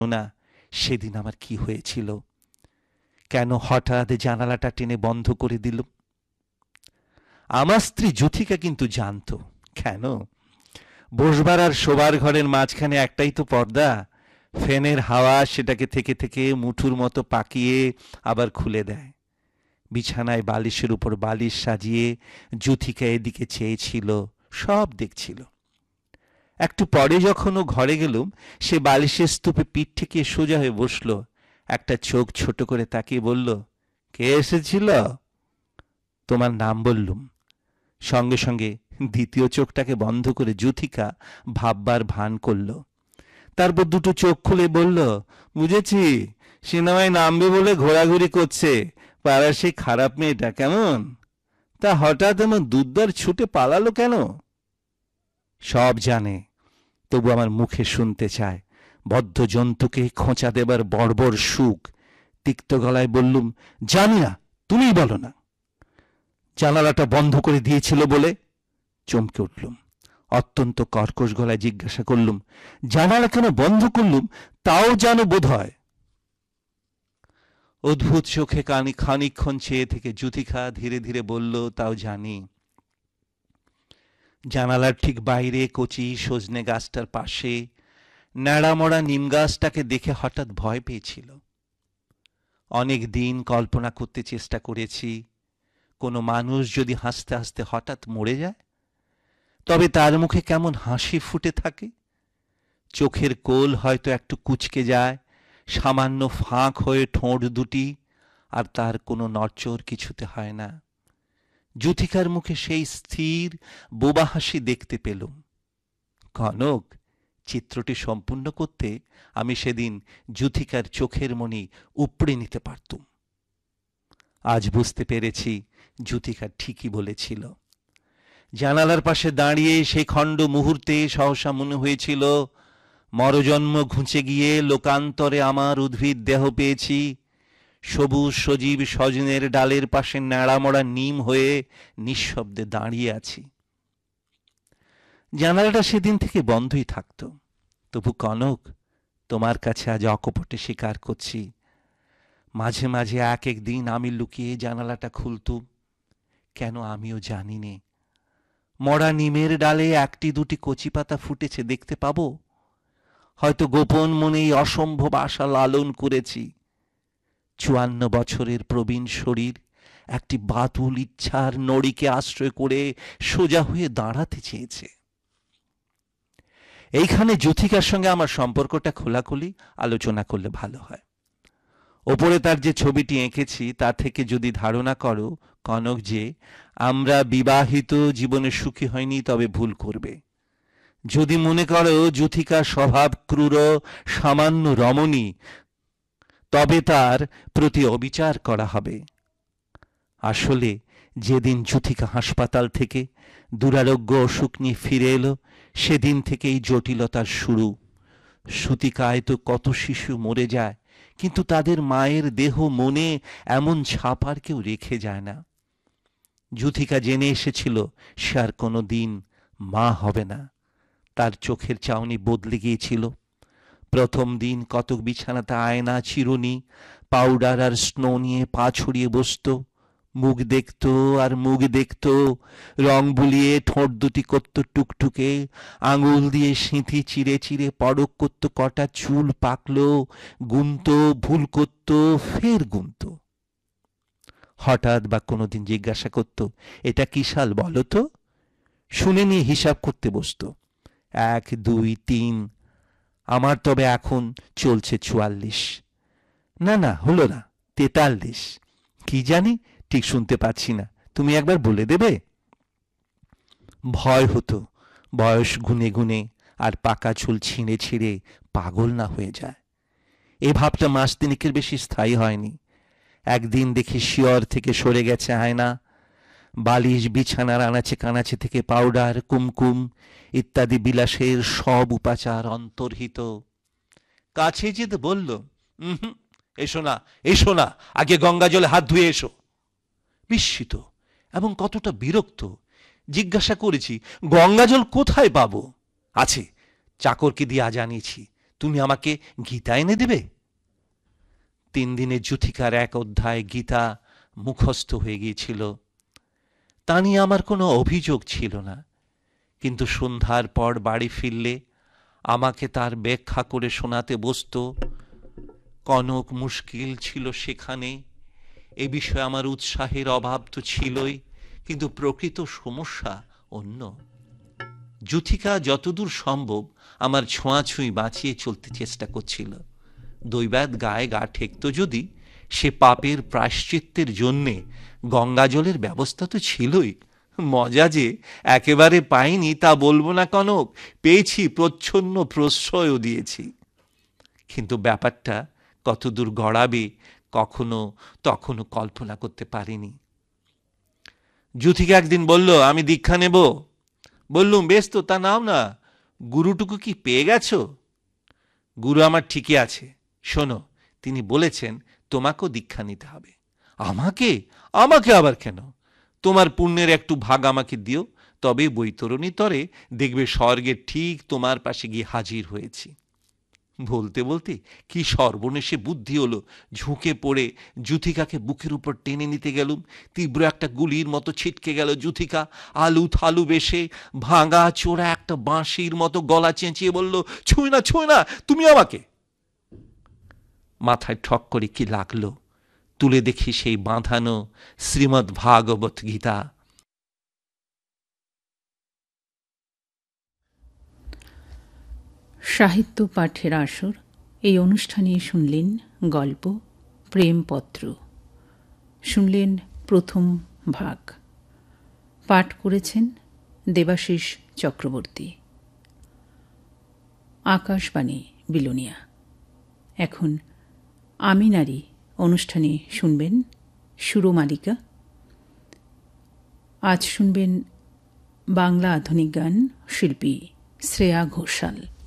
না সেদিন আমার কি হয়েছিল, কেন হঠাৎ জানালাটা টেনে বন্ধ করে দিল। আমার স্ত্রী যুথিকা কিন্তু জানতো। কেন? বসবার আর শোবার ঘরের মাঝখানে একটাই তো পর্দা। ফ্যানের হাওয়া সেটাকে থেকে থেকে মুঠুর মতো পাকিয়ে আবার খুলে দেয়। বিছানায় বালিশের উপর বালিশ সাজিয়ে যুথিকা এদিকে চেয়েছিল, সব দেখছিল। একটু পরে যখন ও ঘরে গেলুম, সে বালিশের স্তূপে পিঠ ঠেকিয়ে সোজা হয়ে বসল, একটা চোখ ছোট করে তাকিয়ে বলল, কে এসেছিল? তোমার নাম বললুম। সঙ্গে সঙ্গে দ্বিতীয় চোখটাকে বন্ধ করে যুথিকা ভাববার ভান করল। তারপর দুটো চোখ খুলে বলল, বুঝেছি, সিনেমায় নামবে বলে ঘোরাঘুরি করছে পাড়ার সেই খারাপ মেয়েটা। কেমন? তা হঠাৎ এমন দুধদার ছুটে পালালো কেন? সব জানে, তবু আমার মুখে শুনতে চায়। বদ্ধ জন্তুকে খোঁচা দেবার বর্বর সুখ। তিক্ত গলায় বললুম, জানি না, তুমিই বলো না। জানালাটা বন্ধ করে দিয়েছিল বলে? চমকে উঠলুম। অত্যন্ত কর্কশ গলায় জিজ্ঞাসা করলুম, জানালা কেন বন্ধ করলুম তাও জানো বোধ হয়? অদ্ভুত চোখে খানিকক্ষণ চেয়ে থেকে যুথিকা ধীরে ধীরে বলল, তাও জানি। জানালার ঠিক বাইরে কচি সজনে গাছটার পাশে ন্যাড়ামড়া নিম গাছটাকে দেখে হঠাৎ ভয় পেয়েছিল। অনেক দিন কল্পনা করতে চেষ্টা করেছি, কোনো মানুষ যদি হাসতে হাসতে হঠাৎ মরে যায়, তবে তার মুখে কেমন হাসি ফুটে থাকে। চোখের কোল হয়তো একটু কুঁচকে যায়, সামান্য ফাঁক হয়ে ঠোঁট দুটি, আর তার কোনো নড়চড় কিছুতে হয় না। যুথিকার মুখে সেই স্থির বোবা হাসি দেখতে পেলুম। কনক, চিত্রটি সম্পূর্ণ করতে আমি সেদিন যুথিকার চোখের মণি উপড়ে নিতে পারতুম। আজ বুঝতে পেরেছি যুথিকা ঠিকই বলেছিল। জানালার পাশে দাঁড়িয়ে সেই খণ্ড মুহূর্তে সহসা মনে হয়েছিল, মরজন্ম ঘুঁচে গিয়ে লোকান্তরে আমার উদ্ভিদ দেহ পেয়েছি, সবুজ সজীব সজনের ডালের পাশে ন্যাড়ামড়া নিম হয়ে নিঃশব্দে দাঁড়িয়ে আছি। জানালাটা সেদিন থেকে বন্ধই থাকত। তবু কনক, তোমার কাছে আজ অকপটে স্বীকার করছি, মাঝে মাঝে এক এক দিন আমি লুকিয়ে জানালাটা খুলতুম। কেন আমিও জানি নে। মরা নিমের ডালে একটি দুটি কচি পাতা ফুটেছে দেখতে পাবো। হয়তো গোপন মনেই অসম্ভব আশা লালন করেছি। 54 বছরের প্রবীণ শরীর একটি বাতুল ইচ্ছার নড়িকে আশ্রয় করে সোজা হয়ে দাঁড়াতে চেয়েছে। এইখানে যুথিকার সঙ্গে আমার সম্পর্কটা খোলাখুলি আলোচনা করলে ভালো হয়। ওপরে তার যে ছবিটি এঁকেছি তা থেকে যদি ধারণা করো কনক যে আমরা বিবাহিত জীবনে সুখী হয়নি, তবে ভুল করবে। যদি মনে করো যুথিকা স্বভাব ক্রূর সামান্য রমণী, তবে তার প্রতি অবিচার করা হবে। আসলে যেদিন যুথিকা হাসপাতাল থেকে দুরারোগ্য অসুখ নিয়ে ফিরে এলো, সেদিন থেকেই জটিলতার শুরু। সুতিকায় তো কত শিশু মরে যায়, কিন্তু তাদের মায়ের দেহ মনে এমন ছাপ আর কেউ রেখে যায় না। যুথিকা জেনে এসেছিল সে আর কোনো দিন মা হবে না। তার চোখের চাউনি বদলে গিয়েছিল। প্রথম দিন কতক বিছানাতে আয়না চিরুনি পাউডার আর স্নো নিয়ে পা ছড়িয়ে বসত, মুখ দেখত আর মুখ দেখত, রং বুলিয়ে ঠোঁট দুটি করত টুকটুকে, আঙুল দিয়ে সিঁথি চিরে চিরে পরক করত কটা চুল পাকলো, গুনত, ভুল করত, ফের গুনত। হঠাৎ বা কোনোদিন জিজ্ঞাসা করত, এটা কি সাল বলো তো? শুনে নিয়ে হিসাব করতে বসত, 1, 2, 3। আমার তবে এখন চলছে 44। না না, হলো না, 43। কি জানি, ঠিক শুনতে পাচ্ছি না, তুমি একবার বলে দেবে? ভয় হতো বয়স গুনে গুনে আর পাকা চুল ছিঁড়ে ছিঁড়ে পাগল না হয়ে যায়। এ ভাবটা মাস তিনেকের বেশি স্থায়ী হয়নি। একদিন দেখি শিয়র থেকে সরে গেছে আয়না, বালিশ বিছানার আনাচে কানাচে থেকে পাউডার কুমকুম ইত্যাদি বিলাসের সব উপাচার অন্তর্হিত। কাছে যেতে বলল, এসো না, এসো না, আগে গঙ্গা জলে হাত ধুয়ে এসো। বিস্মিত এবং কতটা বিরক্ত জিজ্ঞাসা করেছি, গঙ্গা জল কোথায় পাবো? আছে, চাকরকে দিয়ে আজ আনিয়েছি, তুমি আমাকে গীতা এনে দেবে? 3 দিনে যূথিকার 1 অধ্যায় গীতা মুখস্থ হয়ে গিয়েছিল। তা নিয়ে আমার কোনো অভিযোগ ছিল না, কিন্তু সন্ধ্যার পর বাড়ি ফিরলে আমাকে তার ব্যাখ্যা করে শোনাতে বসত। কনক মুশকিল ছিল সেখানে। এ বিষয়ে আমার উৎসাহের অভাব তো ছিলই, কিন্তু প্রকৃত সমস্যা অন্য। যূথিকা যতদূর সম্ভব আমার ছোঁয়াছুঁই বাঁচিয়ে চলতে চেষ্টা করছিল। দৈবাত গায়ে গা ঠেকত যদি, সে পাপের প্রায়শ্চিত্তের জন্যে গঙ্গাজলের ব্যবস্থা তো ছিলই। মজা যে একেবারে পাইনি তা বলবো না কনক, পেয়েছি, প্রচ্ছন্ন প্রশ্রয়ও দিয়েছি। কিন্তু ব্যাপারটা কতদূর গড়াবে কখনো তখনও কল্পনা করতে পারিনি। যূথিকা একদিন বলল, আমি দীক্ষা নেব। বললুম, বেশ তো, তা নাও না। গুরুটুকু কি পেয়ে গেছো? গুরু আমার ঠিকই আছে। শোনো, তিনি বলেছেন তোমাকেও দীক্ষা নিতে হবে। আমাকে? আমাকে আবার কেন? তোমার পুণ্যের একটু ভাগ আমাকে দিও, তবে বৈতরণী তরে দেখবে স্বর্গে ঠিক তোমার পাশে গিয়ে হাজির হয়েছি। বলতে বলতে কি সর্বনেশে বুদ্ধি হলো, ঝুঁকে পড়ে যূথিকাকে বুকের উপর টেনে নিতে গেলুম। তীব্র একটা গুলির মতো ছিটকে গেল যূথিকা। আলু থালু বেশে ভাঙা চোরা একটা বাঁশির মতো গলা চেঁচিয়ে বলল, ছুঁই না, ছুঁই না তুমি আমাকে। মাথায় ঠক করে কি লাগলো, তুলে দেখি সেই বাঁধানো শ্রীমদ্ ভাগবত গীতা। সাহিত্য পাঠের আসর এই অনুষ্ঠানে শুনলেন গল্প প্রেমপত্র, শুনলেন প্রথম ভাগ। পাঠ করেছেন দেবাশিস চক্রবর্তী। আকাশবাণী বিলোনিয়া। এখন আমি নারী অনুষ্ঠানে শুনবেন সুরমালিকা। আজ শুনবেন বাংলা আধুনিক গান শিল্পী শ্রেয়া ঘোষাল।